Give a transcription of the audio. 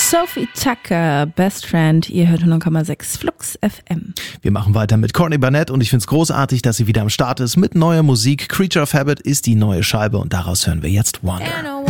Sophie Tucker, Best Friend, ihr hört 100,6 Flux FM. Wir machen weiter mit Courtney Barnett und ich find's großartig, dass sie wieder am Start ist mit neuer Musik. Creature of Habit ist die neue Scheibe und daraus hören wir jetzt Wonder.